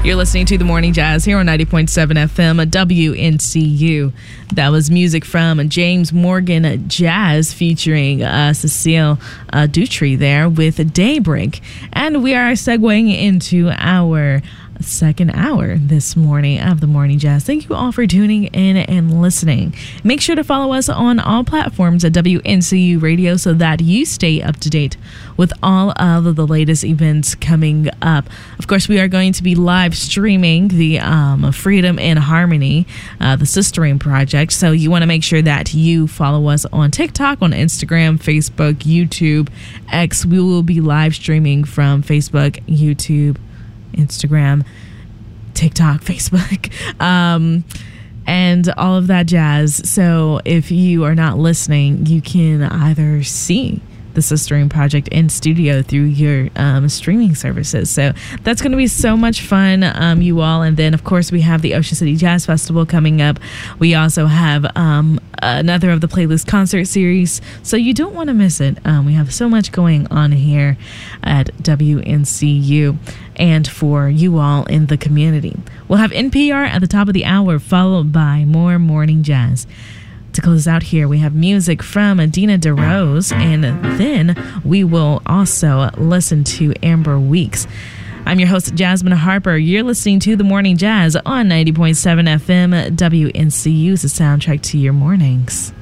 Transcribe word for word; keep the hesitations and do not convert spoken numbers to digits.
You're listening to The Morning Jazz here on ninety point seven F M, W N C U. That was music from James Morgan Jazz featuring uh, Cecile uh, Dutry there with Daybreak. And we are segueing into our second hour this morning of The Morning Jazz. Thank you all for tuning in and listening. Make sure to follow us on all platforms at W N C U Radio so that you stay up to date with all of the latest events coming up. Of course, we are going to be live streaming the um, Freedom and Harmony, uh, the Sistering Project. So you want to make sure that you follow us on TikTok, on Instagram, Facebook, YouTube, X. We will be live streaming from Facebook, YouTube, Instagram, TikTok, Facebook, um, and all of that jazz. So if you are not listening, you can either see the Sistering Project in studio through your um, streaming services. So that's going to be so much fun, um, you all. And then, of course, we have the Ocean City Jazz Festival coming up. We also have um, another of the playlist concert series. So you don't want to miss it. Um, we have so much going on here at W N C U and for you all in the community. We'll have N P R at the top of the hour, followed by more Morning Jazz. To close out here, we have music from Adina DeRose, and then we will also listen to Amber Weeks. I'm your host, Jasmine Harper. You're listening to The Morning Jazz on ninety point seven F M. W N C U is the soundtrack to your mornings.